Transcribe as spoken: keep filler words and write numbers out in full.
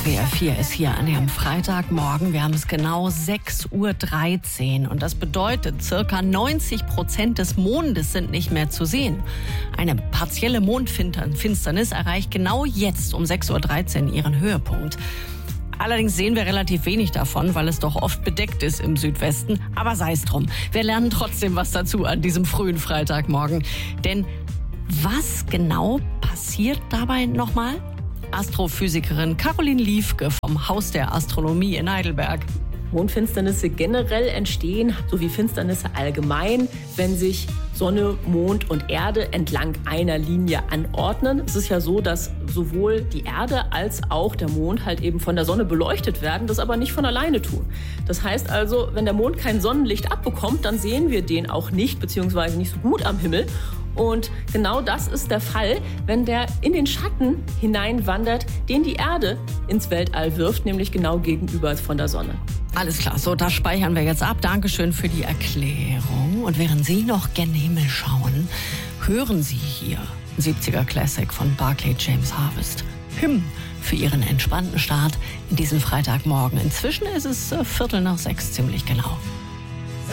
S W R vier ist hier an einem Freitagmorgen. Wir haben es genau sechs Uhr dreizehn und das bedeutet, circa neunzig Prozent des Mondes sind nicht mehr zu sehen. Eine partielle Mondfinsternis erreicht genau jetzt um sechs Uhr dreizehn ihren Höhepunkt. Allerdings sehen wir relativ wenig davon, weil es doch oft bedeckt ist im Südwesten. Aber sei es drum. Wir lernen trotzdem was dazu an diesem frühen Freitagmorgen. Denn was genau passiert dabei nochmal? Astrophysikerin Caroline Liefke vom Haus der Astronomie in Heidelberg. Mondfinsternisse generell entstehen, sowie Finsternisse allgemein, wenn sich Sonne, Mond und Erde entlang einer Linie anordnen. Es ist ja so, dass sowohl die Erde als auch der Mond halt eben von der Sonne beleuchtet werden, das aber nicht von alleine tun. Das heißt also, wenn der Mond kein Sonnenlicht abbekommt, dann sehen wir den auch nicht, beziehungsweise nicht so gut am Himmel. Und genau das ist der Fall, wenn der in den Schatten hineinwandert, den die Erde ins Weltall wirft, nämlich genau gegenüber von der Sonne. Alles klar, so, das speichern wir jetzt ab. Dankeschön für die Erklärung. Und während Sie noch gen Himmel schauen, hören Sie hier siebziger Classic von Barclay James Harvest. Hymn für Ihren entspannten Start in diesen Freitagmorgen. Inzwischen ist es äh, Viertel nach sechs, ziemlich genau.